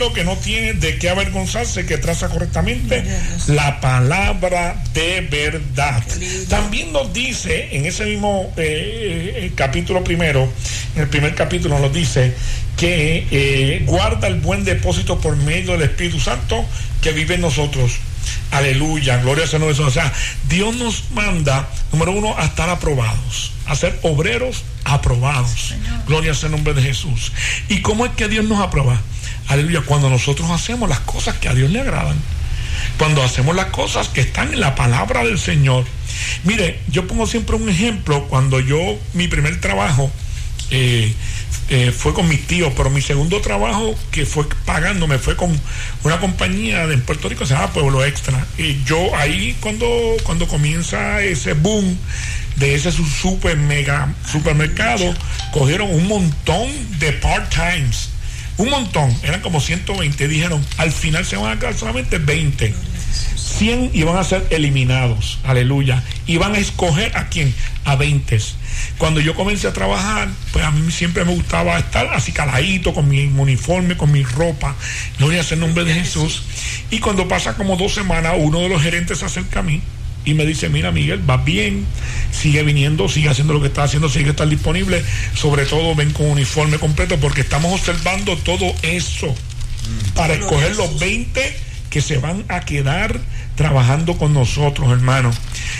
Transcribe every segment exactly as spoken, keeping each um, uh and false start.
primero que no tiene de qué avergonzarse, que traza correctamente la palabra de verdad. También nos dice en ese mismo eh, capítulo primero, en el primer capítulo nos dice que eh, guarda el buen depósito por medio del Espíritu Santo que vive en nosotros. Aleluya, gloria al Señor. O sea, Dios nos manda, número uno, a estar aprobados, a ser obreros aprobados. Señor. Gloria al nombre de Jesús. ¿Y cómo es que Dios nos aprueba? Aleluya, cuando nosotros hacemos las cosas que a Dios le agradan, cuando hacemos las cosas que están en la palabra del Señor. Mire, yo pongo siempre un ejemplo. Cuando yo, mi primer trabajo eh, eh, fue con mis tíos, pero mi segundo trabajo que fue pagándome fue con una compañía de Puerto Rico, se llama Pueblo Extra. Y yo ahí cuando, cuando comienza ese boom de ese super mega supermercado, cogieron un montón de part-times, un montón, eran como ciento veinte, dijeron, al final se van a quedar solamente veinte, cien iban a ser eliminados, aleluya, y van a escoger a quién, a veinte. Cuando yo comencé a trabajar, pues a mí siempre me gustaba estar así caladito, con mi uniforme, con mi ropa, gloria al nombre de Jesús. Y cuando pasa como dos semanas, uno de los gerentes se acerca a mí y me dice, mira Miguel, vas bien, sigue viniendo, sigue haciendo lo que está haciendo, sigue estar disponible, sobre todo ven con uniforme completo, porque estamos observando todo eso mm. para escoger los veinte que se van a quedar trabajando con nosotros, hermanos.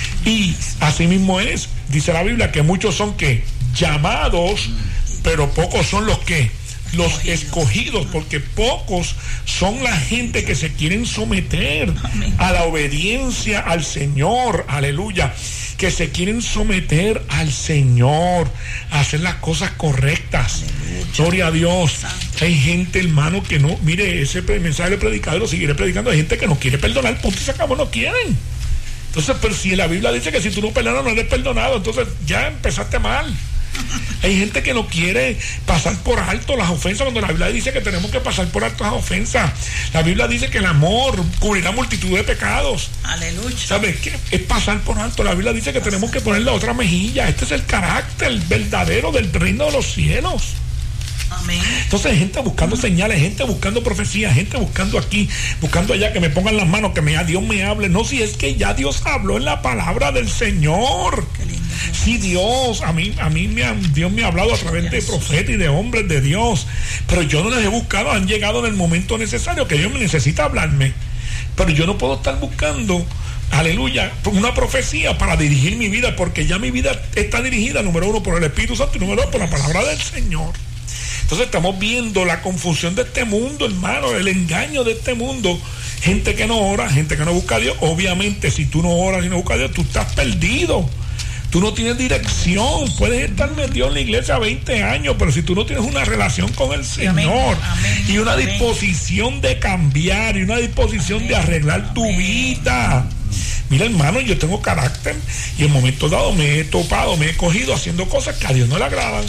Y así mismo es, dice la Biblia, que muchos son que llamados, pero pocos son los que los escogidos, porque pocos son la gente que se quieren someter a la obediencia al Señor, aleluya, que se quieren someter al Señor, a hacer las cosas correctas. Gloria a Dios. Hay gente, hermano, que no, mire, ese mensaje de predicador lo seguiré predicando. Hay gente que no quiere perdonar, punto y se acabó, no quieren. Entonces, pero si la Biblia dice que si tú no perdonas no eres perdonado, entonces ya empezaste mal. Hay gente que no quiere pasar por alto las ofensas, cuando la Biblia dice que tenemos que pasar por alto las ofensas. La Biblia dice que el amor cubrirá multitud de pecados. Aleluya. ¿Sabes qué? Es pasar por alto. La Biblia dice que tenemos que poner la otra mejilla. Este es el carácter verdadero del reino de los cielos. Amén. Entonces hay gente buscando señales, gente buscando profecías, gente buscando aquí, buscando allá, que me pongan las manos, que me, Dios me hable. No, si es que ya Dios habló en la palabra del Señor. Qué lindo. Sí, Dios, a mí, a mí me ha, Dios me ha hablado a través de profetas y de hombres de Dios, pero yo no les he buscado, han llegado en el momento necesario que Dios me necesita hablarme, pero yo no puedo estar buscando, aleluya, una profecía para dirigir mi vida, porque ya mi vida está dirigida, número uno, por el Espíritu Santo y número dos, por la palabra del Señor. Entonces estamos viendo la confusión de este mundo, hermano, el engaño de este mundo. Gente que no ora, gente que no busca a Dios. Obviamente, si tú no oras y no buscas a Dios, tú estás perdido. Tú no tienes dirección. Puedes estar metido en la iglesia veinte años, pero si tú no tienes una relación con el Señor, amén, amén, y una amén. disposición de cambiar y una disposición amén, de arreglar tu amén. vida. Mira, hermano, yo tengo carácter y en momentos dados me he topado, me he cogido haciendo cosas que a Dios no le agradan.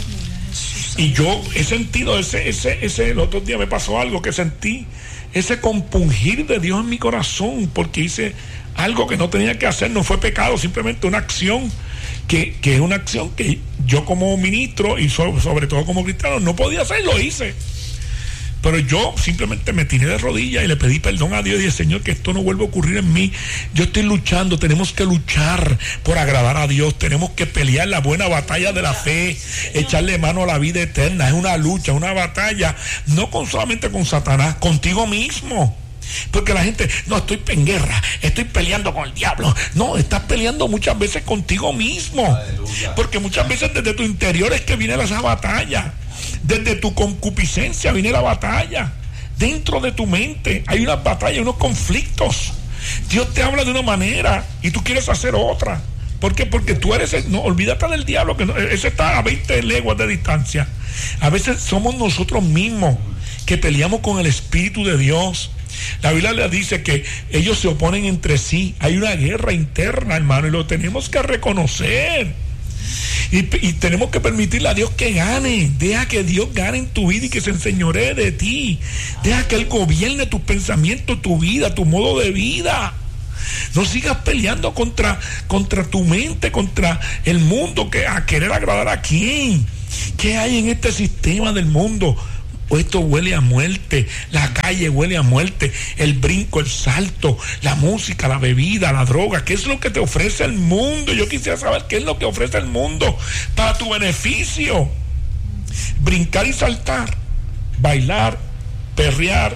Y yo he sentido ese, ese, ese, el otro día me pasó algo que sentí, ese compungir de Dios en mi corazón, porque hice algo que no tenía que hacer, no fue pecado, simplemente una acción, que, que es una acción que yo como ministro y sobre, sobre todo como cristiano no podía hacer, lo hice. Pero yo simplemente me tiré de rodillas y le pedí perdón a Dios y dije, Señor, que esto no vuelva a ocurrir en mí. Yo estoy luchando, tenemos que luchar por agradar a Dios, tenemos que pelear la buena batalla de la fe, echarle mano a la vida eterna. Es una lucha, una batalla, no con, solamente con Satanás, contigo mismo. Porque la gente, no, estoy en guerra, estoy peleando con el diablo. No, estás peleando muchas veces contigo mismo. Aleluya. Porque muchas veces desde tu interior es que viene esa batalla. Desde tu concupiscencia viene la batalla. Dentro de tu mente hay una batalla, unos conflictos. Dios te habla de una manera y tú quieres hacer otra. ¿Por qué? Porque tú eres el, no, olvídate del diablo, que no, ese está a veinte leguas de distancia. A veces somos nosotros mismos que peleamos con el Espíritu de Dios. La Biblia le dice que ellos se oponen entre sí. Hay una guerra interna, hermano, y lo tenemos que reconocer. Y, y tenemos que permitirle a Dios que gane. Deja que Dios gane en tu vida y que se enseñoree de ti. Deja que Él gobierne tus pensamientos, tu vida, tu modo de vida. No sigas peleando contra, contra tu mente, contra el mundo, que a querer agradar a quién. ¿Qué hay en este sistema del mundo? esto huele a muerte, la calle huele a muerte, el brinco, el salto, la música, la bebida, la droga. ¿Qué es lo que te ofrece el mundo? Yo quisiera saber qué es lo que ofrece el mundo para tu beneficio. Brincar y saltar, bailar, perrear,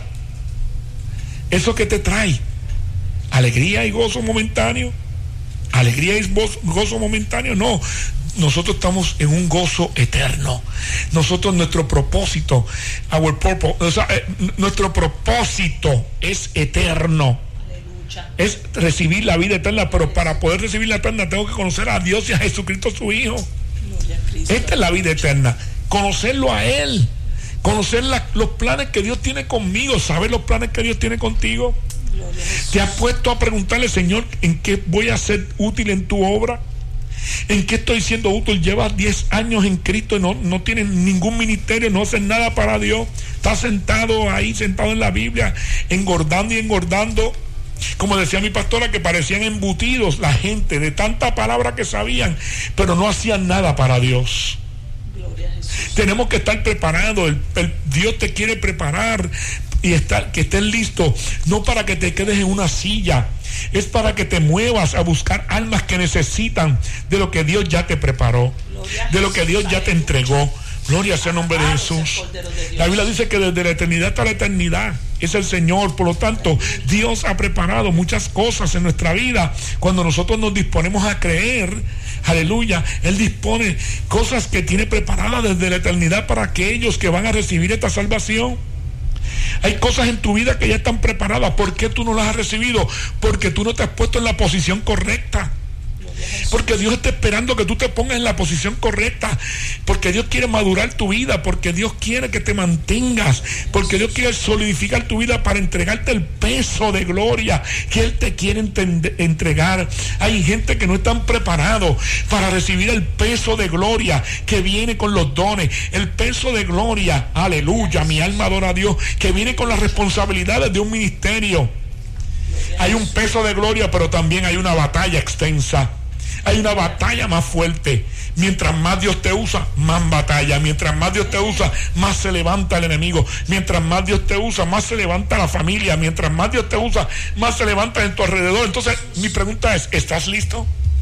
¿eso que te trae? ¿Alegría y gozo momentáneo? ¿Alegría y gozo momentáneo? No. Nosotros estamos en un gozo eterno. Nosotros, nuestro propósito, our purpose, o sea, eh, nuestro propósito es eterno. Aleluya. Es recibir la vida eterna, pero para poder recibir la eterna tengo que conocer a Dios y a Jesucristo su Hijo. Esta es la vida eterna, conocerlo a Él, conocer la, los planes que Dios tiene conmigo, saber los planes que Dios tiene contigo. ¿Te has puesto a preguntarle, Señor, en qué voy a ser útil en tu obra? ¿En qué estoy siendo útil? Llevas diez años en Cristo y no, no tienes ningún ministerio, no haces nada para Dios. Estás sentado ahí, sentado en la Biblia, engordando y engordando. Como decía mi pastora, que parecían embutidos la gente de tanta palabra que sabían, pero no hacían nada para Dios. Gloria a Jesús. Tenemos que estar preparados. El, el, Dios te quiere preparar y estar, que estés listo, no para que te quedes en una silla, es para que te muevas a buscar almas que necesitan de lo que Dios ya te preparó, de lo que Dios ya te entregó. Gloria sea el nombre de Jesús. La Biblia dice que desde la eternidad hasta la eternidad es el Señor. Por lo tanto, Dios ha preparado muchas cosas en nuestra vida. Cuando nosotros nos disponemos a creer, aleluya, Él dispone cosas que tiene preparadas desde la eternidad para aquellos que van a recibir esta salvación. Hay cosas en tu vida que ya están preparadas. ¿Por qué tú no las has recibido? Porque tú no te has puesto en la posición correcta. Porque Dios está esperando que tú te pongas en la posición correcta, porque Dios quiere madurar tu vida, porque Dios quiere que te mantengas, porque Dios quiere solidificar tu vida para entregarte el peso de gloria que Él te quiere entende- entregar. Hay gente que no están preparados para recibir el peso de gloria que viene con los dones, el peso de gloria, aleluya, mi alma adora a Dios, que viene con las responsabilidades de un ministerio. Hay un peso de gloria, pero también hay una batalla extensa. Hay una batalla más fuerte. Mientras más Dios te usa, más batalla. Mientras más Dios te usa, más se levanta el enemigo. Mientras más Dios te usa, más se levanta la familia. Mientras más Dios te usa, más se levanta en tu alrededor. Entonces, mi pregunta es, ¿estás listo?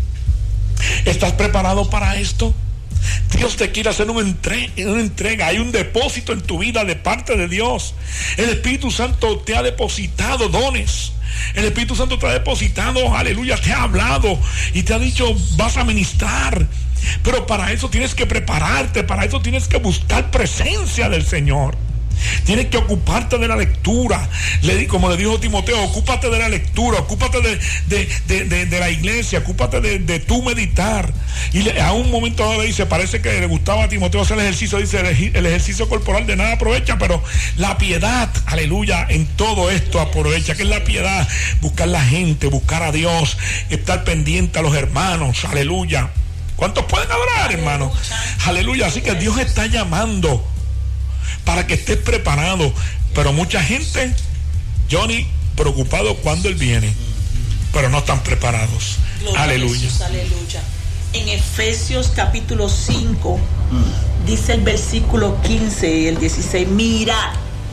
¿Estás preparado para esto? Dios te quiere hacer una entrega, una entrega. Hay un depósito en tu vida de parte de Dios. El Espíritu Santo te ha depositado dones. El Espíritu Santo te ha depositado, aleluya, te ha hablado y te ha dicho, vas a ministrar. Pero para eso tienes que prepararte, para eso tienes que buscar presencia del Señor. Tienes que ocuparte de la lectura. Le, como le dijo Timoteo, ocúpate de la lectura, ocúpate de, de, de, de, de la iglesia, ocúpate de, de tu meditar. Y le, a un momento dado le dice, parece que le gustaba a Timoteo hacer el ejercicio, dice, el, el ejercicio corporal de nada aprovecha, pero la piedad, aleluya, en todo esto aprovecha. ¿Qué es la piedad? Buscar la gente, buscar a Dios, estar pendiente a los hermanos, aleluya. ¿Cuántos pueden adorar, hermanos? Aleluya. Así que Dios está llamando para que estés preparado, pero mucha gente, Johnny, preocupado cuando Él viene, pero no están preparados. Gloria aleluya. Jesús, aleluya. En Efesios capítulo cinco mm. dice el versículo quince y el dieciséis, mirad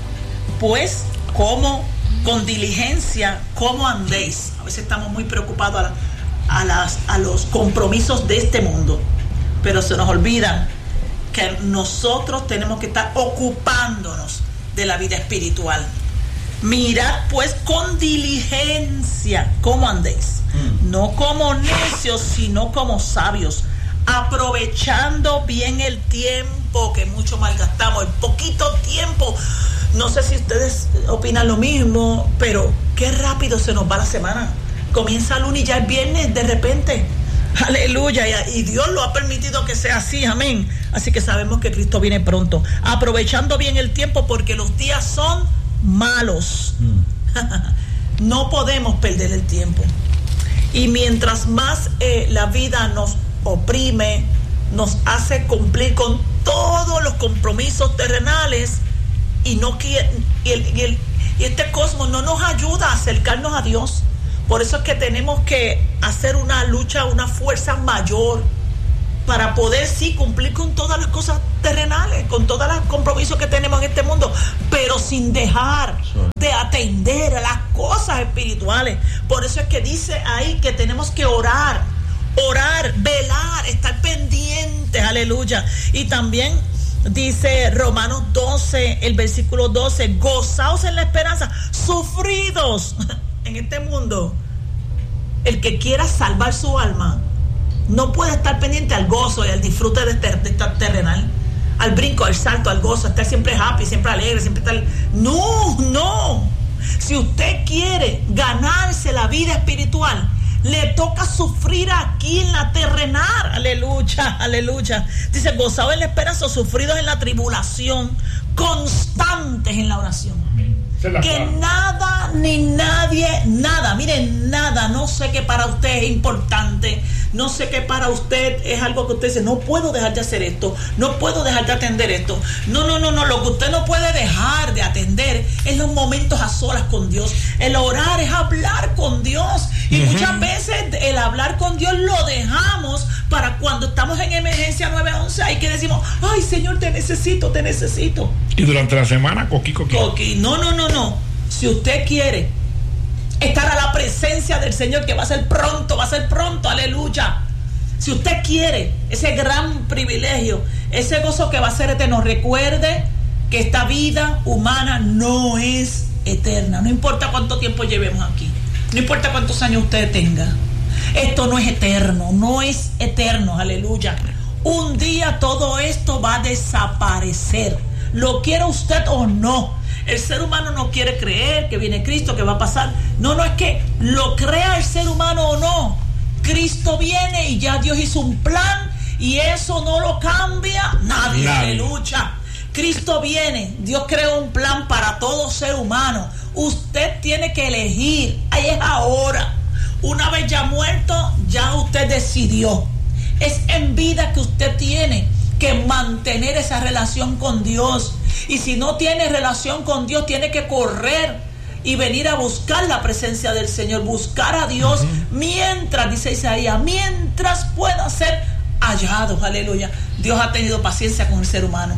pues cómo con diligencia cómo andéis. A veces estamos muy preocupados a, a, las, a los compromisos de este mundo, pero se nos olvidan que nosotros tenemos que estar ocupándonos de la vida espiritual. Mirad pues con diligencia cómo andéis, mm. no como necios, sino como sabios, aprovechando bien el tiempo que mucho malgastamos, el poquito tiempo. No sé si ustedes opinan lo mismo, pero qué rápido se nos va la semana. Comienza el lunes y ya es viernes de repente. Aleluya, y Dios lo ha permitido que sea así, amén. Así que sabemos que Cristo viene pronto, aprovechando bien el tiempo porque los días son malos. mm. No podemos perder el tiempo, y mientras más eh, la vida nos oprime, nos hace cumplir con todos los compromisos terrenales, y no quiere, y, el, y, el, y este cosmos no nos ayuda a acercarnos a Dios. Por eso es que tenemos que hacer una lucha, una fuerza mayor para poder sí cumplir con todas las cosas terrenales, con todos los compromisos que tenemos en este mundo, pero sin dejar de atender a las cosas espirituales. Por eso es que dice ahí que tenemos que orar, orar, velar, estar pendientes, aleluya. Y también dice Romanos doce, el versículo doce, gozaos en la esperanza, sufridos en este mundo. El que quiera salvar su alma no puede estar pendiente al gozo y al disfrute de este, de este terrenal, al brinco, al salto, al gozo, estar siempre happy, siempre alegre, siempre estar... No, no. Si usted quiere ganarse la vida espiritual, le toca sufrir aquí en la terrenal. Aleluya, aleluya. Dice, gozados en la esperanza, sufridos en la tribulación, constantes en la oración. Que nada ni nadie, nada, miren, nada, no sé qué para usted es importante, no sé qué para usted es algo que usted dice, no puedo dejar de hacer esto, no puedo dejar de atender esto. No, no, no, no, lo que usted no puede dejar de atender es los momentos a solas con Dios. El orar es hablar con Dios. Y uh-huh. muchas veces el hablar con Dios lo dejamos para cuando estamos en emergencia nueve once, ahí que decimos, ay Señor, te necesito, te necesito. Y durante la semana, coqui, coqui. Coqui, no, no, no, no. Si usted quiere estar a la presencia del Señor, que va a ser pronto, va a ser pronto, aleluya. Si usted quiere ese gran privilegio, ese gozo que va a ser eterno, recuerde que esta vida humana no es eterna. No importa cuánto tiempo llevemos aquí, no importa cuántos años usted tenga. Esto no es eterno, no es eterno, aleluya. Un día todo esto va a desaparecer, lo quiera usted o no. El ser humano no quiere creer que viene Cristo, que va a pasar. No, no es que lo crea el ser humano o no. Cristo viene y ya Dios hizo un plan y eso no lo cambia nadie, nadie. Aleluya. Cristo viene, Dios creó un plan para todo ser humano. Usted tiene que elegir, ahí es ahora. Una vez ya muerto, ya usted decidió. Es en vida que usted tiene que mantener esa relación con Dios. Y si no tiene relación con Dios, tiene que correr y venir a buscar la presencia del Señor, buscar a Dios, uh-huh. mientras, dice Isaías, mientras pueda ser hallado, aleluya. Dios ha tenido paciencia con el ser humano.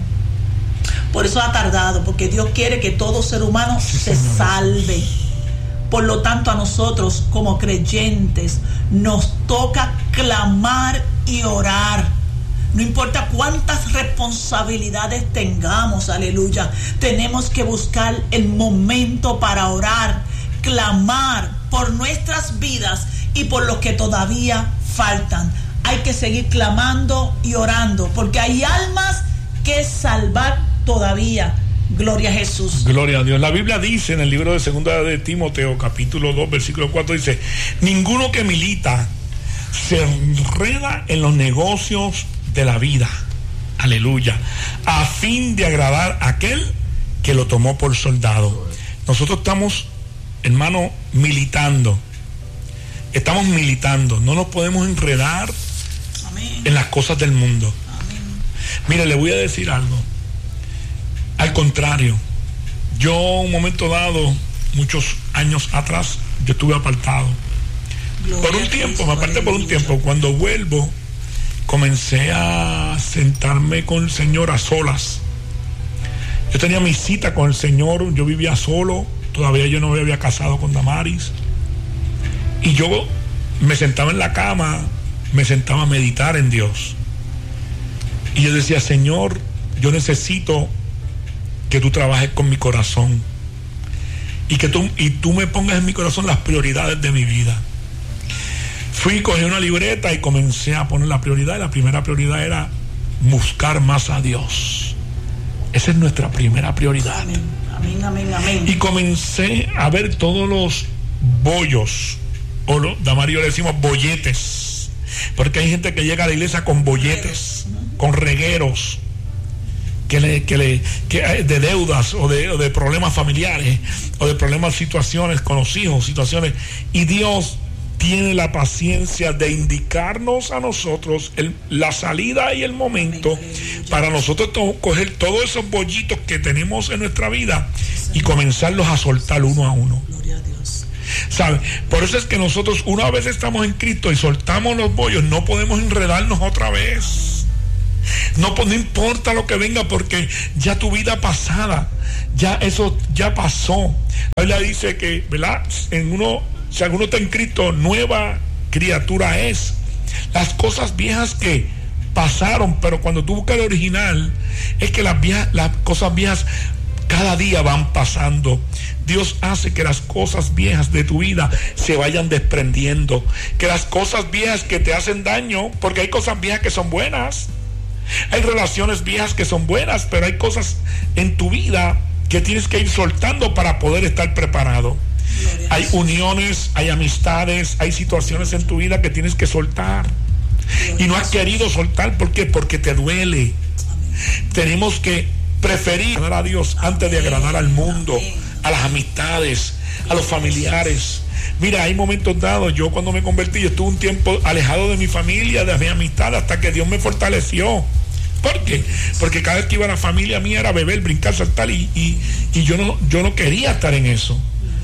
Por eso ha tardado, porque Dios quiere que todo ser humano sí, se señor. salve. Por lo tanto, a nosotros como creyentes nos toca clamar y orar. No importa cuántas responsabilidades tengamos, aleluya. Tenemos que buscar el momento para orar, clamar por nuestras vidas y por los que todavía faltan. Hay que seguir clamando y orando, porque hay almas que salvar todavía. Gloria a Jesús. Gloria a Dios. La Biblia dice en el libro de Segunda de Timoteo, capítulo dos, versículo cuatro, dice: ninguno que milita se enreda en los negocios de la vida, aleluya, a fin de agradar a aquel que lo tomó por soldado. Nosotros estamos, hermano, militando. Estamos militando. No nos podemos enredar Amén. en las cosas del mundo. Amén. Mire, le voy a decir algo. Al contrario, yo un momento dado, muchos años atrás, yo estuve apartado. Gloria por un tiempo, me aparté por un tiempo. Cuando vuelvo, comencé a sentarme con el Señor a solas. Yo tenía mi cita con el Señor, yo vivía solo, todavía yo no me había casado con Damaris. Y yo me sentaba en la cama, me sentaba a meditar en Dios. Y yo decía: Señor, yo necesito que tú trabajes con mi corazón y que tú, y tú me pongas en mi corazón las prioridades de mi vida. Fui, cogí una libreta y comencé a poner la prioridad, y la primera prioridad era buscar más a Dios. Esa es nuestra primera prioridad. Amén, amén, amén, amén. Y comencé a ver todos los bollos, o lo, Damario le decimos bolletes, porque hay gente que llega a la iglesia con bolletes, con regueros, que le, que le, que de deudas o de, o de problemas familiares o de problemas, situaciones con los hijos, situaciones, y Dios tiene la paciencia de indicarnos a nosotros el, la salida y el momento para nosotros to, coger todos esos bollitos que tenemos en nuestra vida y comenzarlos a soltar uno a uno. ¿Sabe? Por eso es que nosotros una vez estamos en Cristo y soltamos los bollos, no podemos enredarnos otra vez. No, no importa lo que venga, porque ya tu vida pasada, ya eso ya pasó. La Biblia dice que, ¿verdad? En uno, si alguno está en Cristo, nueva criatura es. Las cosas viejas que pasaron, pero cuando tú buscas el original, es que las viejas, las cosas viejas cada día van pasando. Dios hace que las cosas viejas de tu vida se vayan desprendiendo, que las cosas viejas que te hacen daño, porque hay cosas viejas que son buenas, hay relaciones viejas que son buenas, pero hay cosas en tu vida que tienes que ir soltando para poder estar preparado. Hay uniones, hay amistades, hay situaciones en tu vida que tienes que soltar y no has querido soltar. ¿Por qué? Porque te duele. Tenemos que preferir agradar a Dios antes de agradar al mundo, a las amistades, a los familiares. Mira, hay momentos dados, yo cuando me convertí, yo estuve un tiempo alejado de mi familia, de mi amistad, hasta que Dios me fortaleció. ¿Por qué? Porque cada vez que iba a la familia mía era beber, brincar, saltar y, y, y yo, no, yo no quería estar en eso.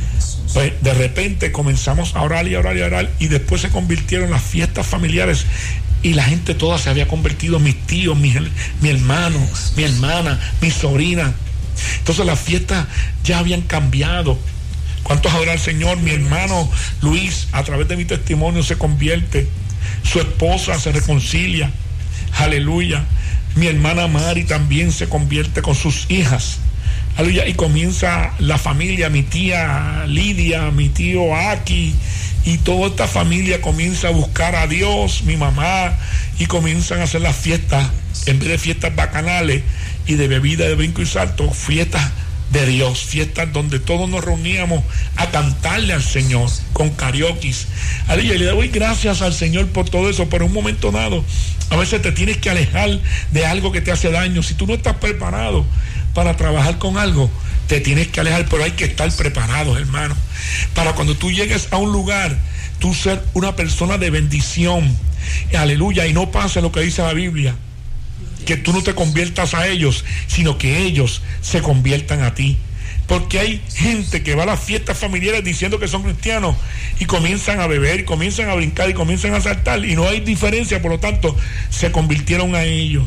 Pues de repente comenzamos a orar y a orar y a orar, y después se convirtieron las fiestas familiares y la gente toda se había convertido, mis tíos, mi, mi hermano, mi hermana, mi sobrina. Entonces las fiestas ya habían cambiado. ¿Cuántos adoran al Señor? Mi hermano Luis, a través de mi testimonio, se convierte. Su esposa se reconcilia. Aleluya. Mi hermana Mari también se convierte con sus hijas. Aleluya. Y comienza la familia, mi tía Lidia, mi tío Aki, y toda esta familia comienza a buscar a Dios, mi mamá, y comienzan a hacer las fiestas, en vez de fiestas bacanales y de bebida, de brinco y salto, fiestas de Dios, fiestas donde todos nos reuníamos a cantarle al Señor con karaokes. Aleluya. Y le doy gracias al Señor por todo eso, pero en un momento dado a veces te tienes que alejar de algo que te hace daño. Si tú no estás preparado para trabajar con algo, te tienes que alejar, pero hay que estar preparados, hermano, para cuando tú llegues a un lugar, tú ser una persona de bendición. Aleluya. Y no pase lo que dice la Biblia, que tú no te conviertas a ellos, sino que ellos se conviertan a ti. Porque hay gente que va a las fiestas familiares diciendo que son cristianos y comienzan a beber, y comienzan a brincar, y comienzan a saltar, y no hay diferencia, por lo tanto se convirtieron a ellos.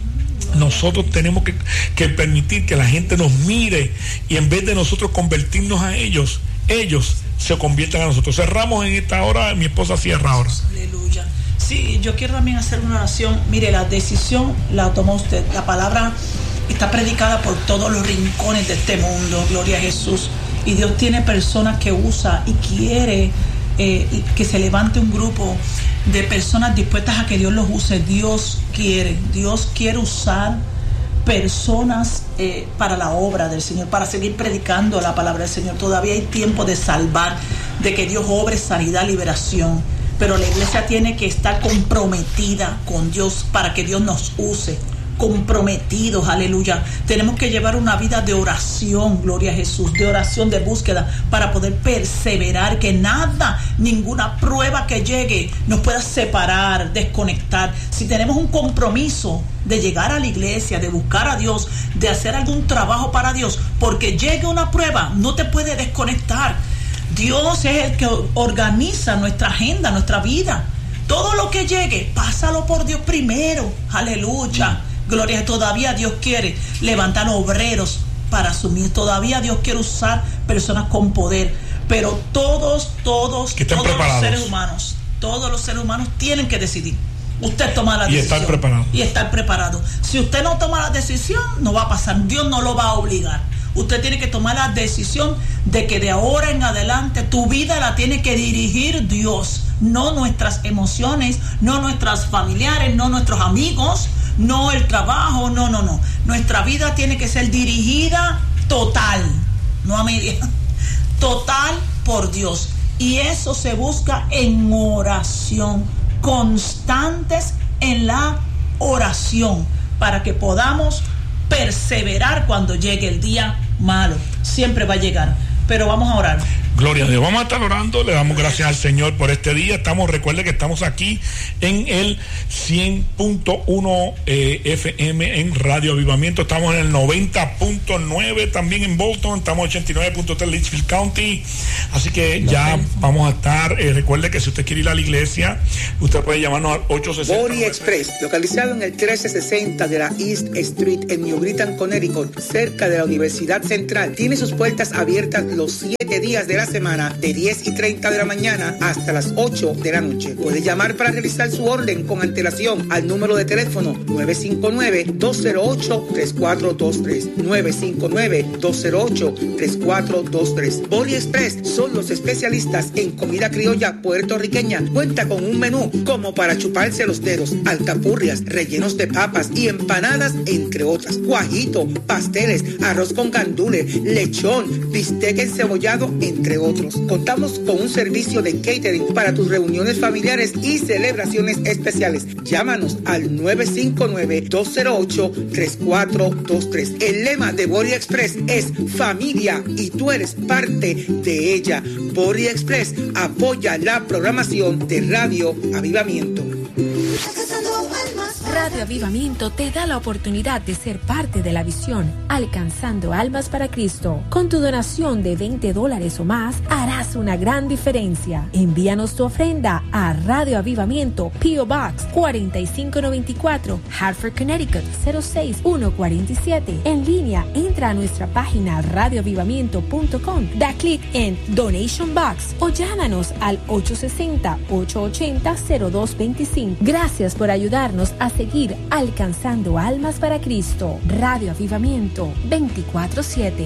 Nosotros tenemos que, que permitir que la gente nos mire, y en vez de nosotros convertirnos a ellos, ellos se conviertan a nosotros. Cerramos en esta hora, mi esposa cierra ahora. Aleluya. Sí, yo quiero también hacer una oración. Mire, la decisión la tomó usted. La palabra está predicada por todos los rincones de este mundo. Gloria a Jesús. Y Dios tiene personas que usa y quiere eh, que se levante un grupo de personas dispuestas a que Dios los use. Dios quiere, Dios quiere usar personas eh, para la obra del Señor, para seguir predicando la palabra del Señor. Todavía hay tiempo de salvar, de que Dios obre sanidad, liberación. Pero la iglesia tiene que estar comprometida con Dios para que Dios nos use. Comprometidos, aleluya. Tenemos que llevar una vida de oración, gloria a Jesús, de oración, de búsqueda, para poder perseverar, que nada, ninguna prueba que llegue nos pueda separar, desconectar. Si tenemos un compromiso de llegar a la iglesia, de buscar a Dios, de hacer algún trabajo para Dios, porque llegue una prueba, no te puede desconectar. Dios es el que organiza nuestra agenda, nuestra vida. Todo lo que llegue, pásalo por Dios primero. Aleluya. Gloria. Todavía Dios quiere levantar obreros para asumir. Todavía Dios quiere usar personas con poder. Pero todos, todos, todos los seres humanos, todos los seres humanos tienen que decidir. Usted toma la decisión. Y estar preparado. Y estar preparado. Si usted no toma la decisión, no va a pasar. Dios no lo va a obligar. Usted tiene que tomar la decisión de que de ahora en adelante tu vida la tiene que dirigir Dios, no nuestras emociones, no nuestras familiares, no nuestros amigos, no el trabajo, no, no, no. Nuestra vida tiene que ser dirigida total, no a media, total por Dios. Y eso se busca en oración, constantes en la oración, para que podamos perseverar cuando llegue el día malo. Siempre va a llegar, pero vamos a orar. Gloria a Dios. Vamos a estar orando, le damos gracias al Señor por este día. Estamos, recuerde que estamos aquí en el cien punto uno eh, F M en Radio Avivamiento. Estamos en el noventa punto nueve también en Bolton. Estamos en ochenta y nueve punto tres Litchfield County. Así que ya vamos a estar. Eh, recuerde que si usted quiere ir a la iglesia, usted puede llamarnos al ocho sesenta. Body Express, localizado en el trece sesenta de la East Street en New Britain, Connecticut, cerca de la Universidad Central, tiene sus puertas abiertas los siete días de la semana, de diez y treinta de la mañana hasta las ocho de la noche. Puede llamar para realizar su orden con antelación al número de teléfono nueve cinco nueve, dos cero ocho, tres cuatro dos tres, nueve cinco nueve, dos cero ocho, tres cuatro dos tres. Body Express son los especialistas en comida criolla puertorriqueña. Cuenta con un menú como para chuparse los dedos, alcapurrias, rellenos de papas y empanadas, entre otras, guajito, pasteles, arroz con gandules, lechón, bistec encebollado, entre otros. Contamos con un servicio de catering para tus reuniones familiares y celebraciones especiales. Llámanos al nueve cinco nueve, dos cero ocho, tres cuatro dos tres. El lema de Body Express es familia y tú eres parte de ella. Body Express apoya la programación de Radio Avivamiento. Radio Avivamiento te da la oportunidad de ser parte de la visión Alcanzando Almas para Cristo. Con tu donación de veinte dólares o más, harás una gran diferencia. Envíanos tu ofrenda a Radio Avivamiento, P O Box cuarenta y cinco noventa y cuatro, Hartford, Connecticut cero seis uno cuatro siete. En línea, entra a nuestra página radio avivamiento punto com, da clic en Donation Box o llámanos al ocho sesenta, ocho ochenta, cero dos veinticinco. Gracias por ayudarnos a seguir alcanzando almas para Cristo. Radio Avivamiento veinticuatro siete.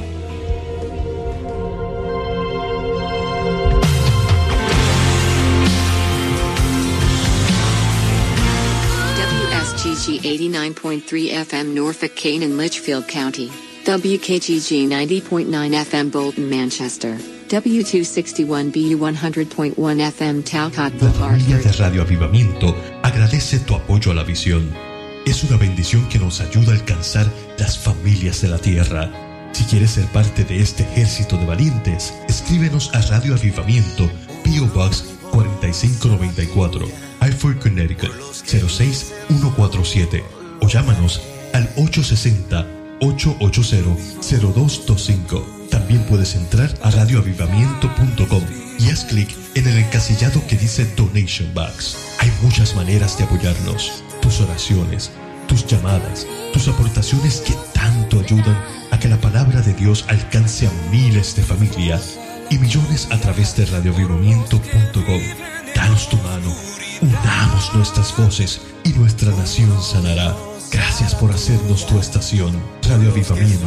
W S G G eighty-nine point three F M Norfolk, Kane and Litchfield County. W K G G ninety point nine F M Bolton, Manchester. W two sixty-one B U one hundred point one F M Talcott, La familia de Radio Avivamiento agradece tu apoyo a la visión. Es una bendición que nos ayuda a alcanzar las familias de la tierra. Si quieres ser parte de este ejército de valientes, escríbenos a Radio Avivamiento, P O Box cuarenta y cinco noventa y cuatro, Hartford, Connecticut cero seis uno cuatro siete, o llámanos al ocho sesenta, ocho ochenta, cero dos veinticinco. También puedes entrar a radio avivamiento punto com y haz clic en el encasillado que dice Donation Box. Hay muchas maneras de apoyarnos. Tus oraciones, tus llamadas, tus aportaciones que tanto ayudan a que la palabra de Dios alcance a miles de familias y millones a través de radio avivamiento punto com. Danos tu mano, unamos nuestras voces y nuestra nación sanará. Gracias por hacernos tu estación, Radio Avivamiento.